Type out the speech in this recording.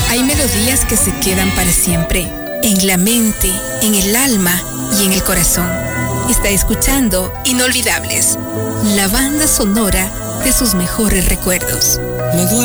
Hay melodías que se quedan para siempre, en la mente, en el alma y en el corazón. Está escuchando Inolvidables, la banda sonora de sus mejores recuerdos. No duermo.